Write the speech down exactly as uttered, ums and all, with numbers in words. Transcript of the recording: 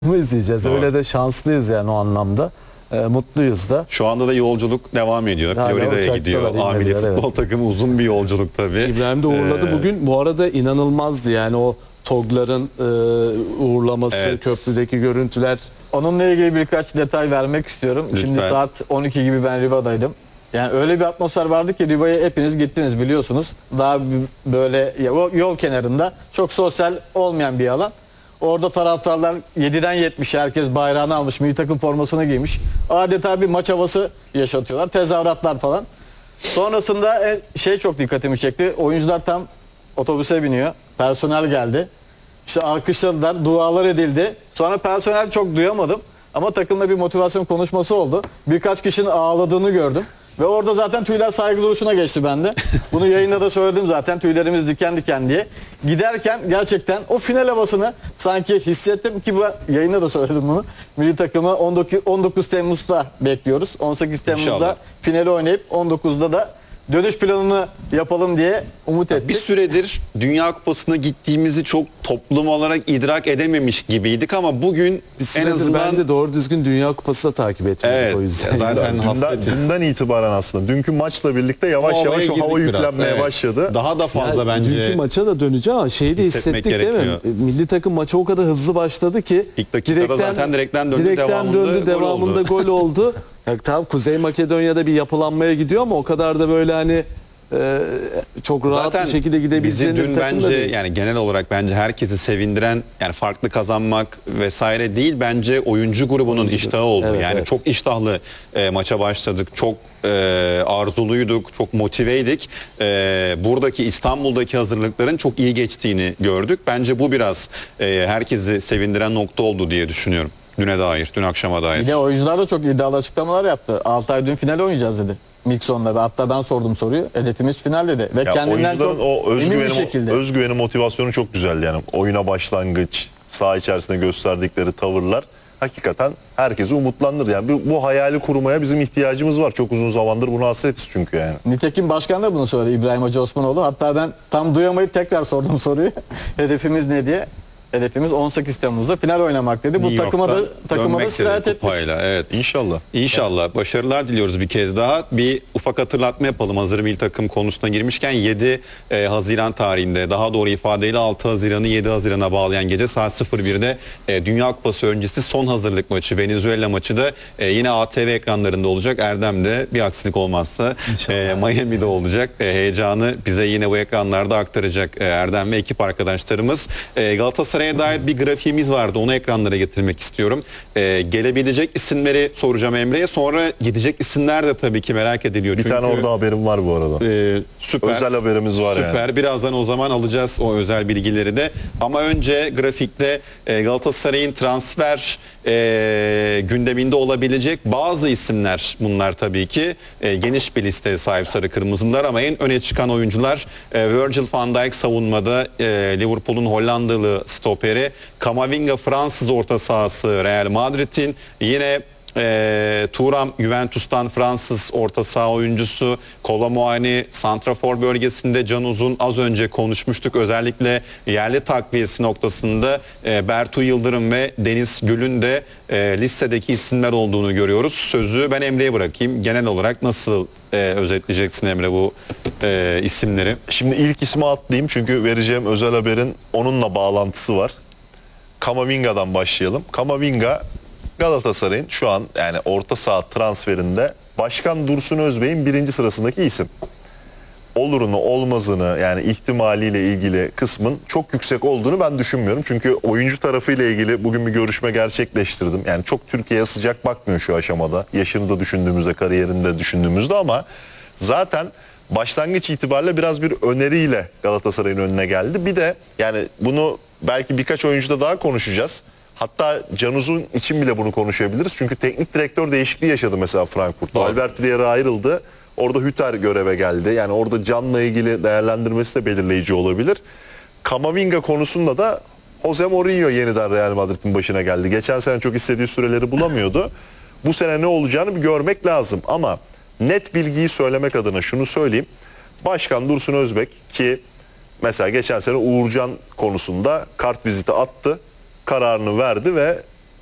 mı izleyeceğiz? Doğru. Öyle de şanslıyız yani o anlamda. E, mutluyuz da. Şu anda da yolculuk devam ediyor. Hala Florida'ya gidiyor. uçaktalar, Amili inmediler, futbol evet. takımı uzun bir yolculuk tabii. İbrahim de uğurladı Ee, bugün. Bu arada inanılmazdı yani o TOG'ların e, uğurlaması, Evet. köprüdeki görüntüler. Onunla ilgili birkaç detay vermek istiyorum. Lütfen. Şimdi saat on iki gibi ben Riva'daydım. Yani öyle bir atmosfer vardı ki Riva'ya hepiniz gittiniz biliyorsunuz. Daha bir- böyle yol kenarında çok sosyal olmayan bir alan. Orada taraftarlar yediden yetmişe herkes bayrağını almış, milli takım formasını giymiş. Adeta bir maç havası yaşatıyorlar. Tezahüratlar falan. Sonrasında e, şey çok dikkatimi çekti. Oyuncular tam otobüse biniyor. Personel geldi. İşte alkışladılar, dualar edildi. Sonra personel çok duyamadım. Ama takımda bir motivasyon konuşması oldu. Birkaç kişinin ağladığını gördüm. Ve orada zaten tüyler saygı duruşuna geçti bende. Bunu yayında da söyledim zaten. Tüylerimiz diken diken diye. Giderken gerçekten o final havasını sanki hissettim ki bu yayında da söyledim bunu. Milli takımı on dokuz Temmuz'da bekliyoruz. on sekiz Temmuz'da İnşallah. finali oynayıp on dokuzda da dönüş planını yapalım diye umut ettik. Bir süredir Dünya Kupası'na gittiğimizi çok toplum olarak idrak edememiş gibiydik ama bugün en azından bence doğru düzgün Dünya Kupası da takip etmedik evet, o yüzden. zaten Dünden, hasretiz. dünden itibaren aslında. Dünkü maçla birlikte yavaş O yavaş o havaya hava girdik biraz, yüklenmeye evet. başladı. Daha da fazla Yani bence. dünkü maça da döneceğim ama şeyi de hissetmek hissettik değil mi? gerekiyor. Milli takım maça o kadar hızlı başladı ki İlk dakikada zaten direkten döndü, direkten devamında döndü, gol devamında oldu. gol oldu. Ya, tamam Kuzey Makedonya'da bir yapılanmaya gidiyor ama o kadar da böyle hani e, çok rahat Zaten bir şekilde gidebileceğini bizi dün bir takım da bence değil. yani genel olarak bence herkesi sevindiren yani farklı kazanmak vesaire değil bence oyuncu grubunun iştahı oldu. Evet, yani evet. çok iştahlı e, maça başladık. Çok e, arzuluyduk, çok motiveydik. E, buradaki İstanbul'daki hazırlıkların çok iyi geçtiğini gördük. Bence bu biraz e, herkesi sevindiren nokta oldu diye düşünüyorum. Düne dair, dün akşama dair. Yine oyuncular da çok iddialı açıklamalar yaptı. Altay dün final oynayacağız dedi. Mikson'da. Hatta ben sordum soruyu. Hedefimiz final dedi. Ve Ya kendinden çok oyuncuların o emin bir özgüveni, şekilde. özgüveni, motivasyonu çok güzeldi yani. Oyuna başlangıç, saha içerisinde gösterdikleri tavırlar hakikaten herkesi umutlandırdı. Yani bu, bu hayali kurmaya bizim ihtiyacımız var. Çok uzun zamandır buna hasretiz çünkü yani. Nitekim başkan da bunu söyledi, İbrahim Hoca Osmanoğlu. Hatta ben tam duyamayıp tekrar sordum soruyu. Hedefimiz ne diye. Hedefimiz on sekiz Temmuz'da final oynamak dedi. Bu New takıma da York'tan takıma da dönmek sirayet dedi etmiş. kupayla, evet. İnşallah. İnşallah. Başarılar diliyoruz bir kez daha. Bir ufak hatırlatma yapalım hazır milli takım konusuna girmişken yedi e, Haziran tarihinde daha doğru ifadeyle altı Haziran'ı yedi Haziran'a bağlayan gece saat sıfır birde e, Dünya Kupası öncesi son hazırlık maçı Venezuela maçı da e, yine A T V ekranlarında olacak. Erdem de bir aksilik olmazsa e, Miami'de olacak. E, heyecanı bize yine bu ekranlarda aktaracak e, Erdem ve ekip arkadaşlarımız. E, Galatasaray'a dair bir grafiğimiz vardı. Onu ekranlara getirmek istiyorum. E, gelebilecek isimleri soracağım Emre'ye. Sonra gidecek isimler de tabii ki merak ediliyor. Bir Çünkü, tane orada haberim var bu arada. e, süper. Özel haberimiz var Süper. yani. Birazdan o zaman alacağız o özel bilgileri de. Ama önce grafikte e, Galatasaray'ın transfer e, gündeminde olabilecek bazı isimler bunlar tabii ki. E, geniş bir listeye sahip Sarı Kırmızılar ama en öne çıkan oyuncular e, Virgil van Dijk savunmada, e, Liverpool'un Hollandalı stoperi, Camavinga Fransız orta sahası Real Madrid'in, yine E, Thuram Juventus'tan Fransız orta saha oyuncusu, Kolomuani santrafor bölgesinde Can Uzun az önce konuşmuştuk. Özellikle yerli takviyesi noktasında e, Bertu Yıldırım ve Deniz Gül'ün de e, listedeki isimler olduğunu görüyoruz. Sözü ben Emre'ye bırakayım. Genel olarak nasıl e, özetleyeceksin Emre bu e, isimleri? Şimdi ilk ismi atlayayım çünkü vereceğim özel haberin onunla bağlantısı var. Kamavinga'dan başlayalım. Kamavinga Galatasaray'ın şu an yani orta saha transferinde Başkan Dursun Özbey'in birinci sırasındaki isim. Olurunu olmazını yani ihtimaliyle ilgili kısmın çok yüksek olduğunu ben düşünmüyorum. Çünkü oyuncu tarafıyla ilgili bugün bir görüşme gerçekleştirdim. Yani çok Türkiye'ye sıcak bakmıyor şu aşamada. Yaşını da düşündüğümüzde, kariyerini de düşündüğümüzde ama zaten başlangıç itibariyle biraz bir öneriyle Galatasaray'ın önüne geldi. Bir de yani bunu belki birkaç oyuncuda daha konuşacağız. Hatta Can Uzun için bile bunu konuşabiliriz. Çünkü teknik direktör değişikliği yaşadı mesela Frankfurt'ta. Doğru. Albert Rier'e ayrıldı. Orada Hütter göreve geldi. Yani orada Can'la ilgili değerlendirmesi de belirleyici olabilir. Camavinga konusunda da Jose Mourinho yeniden Real Madrid'in başına geldi. Geçen sene çok istediği süreleri bulamıyordu. Bu sene ne olacağını bir görmek lazım. Ama net bilgiyi söylemek adına şunu söyleyeyim. Başkan Dursun Özbek ki mesela geçen sene Uğurcan konusunda kart viziti attı. Kararını verdi ve